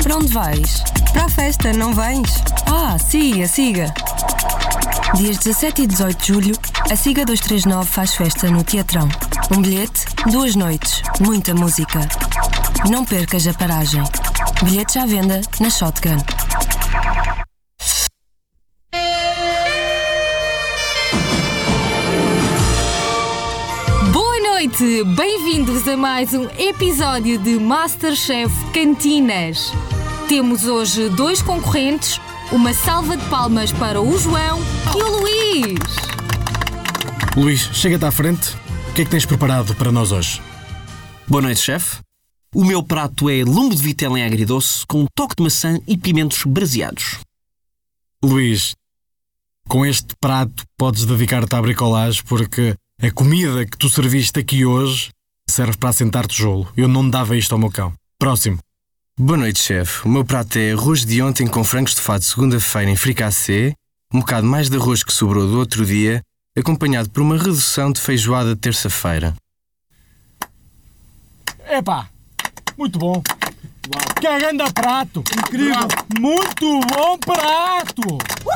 Para onde vais? Para a festa, não vens? Ah, siga, siga. Dias 17 e 18 de julho, a SIGA 239 faz festa no Teatrão. Um bilhete, 2 noites, muita música. Não percas a paragem. Bilhetes à venda na Shotgun. Boa noite! Bem-vindos a mais um episódio de MasterChef Cantinas. Temos hoje 2 concorrentes, uma salva de palmas para o João e o Luís. Luís, chega-te à frente. O que é que tens preparado para nós hoje? Boa noite, chefe. O meu prato é lombo de vitela em agridoce com um toque de maçã e pimentos braseados. Luís, com este prato podes dedicar-te à bricolagem porque a comida que tu serviste aqui hoje serve para assentar tijolo. Eu não dava isto ao meu cão. Próximo. Boa noite, chefe. O meu prato é arroz de ontem com frango estofado de segunda-feira em fricassê, um bocado mais de arroz que sobrou do outro dia, acompanhado por uma redução de feijoada de terça-feira. Epá, muito bom. Que grande prato. Incrível. Muito bom prato.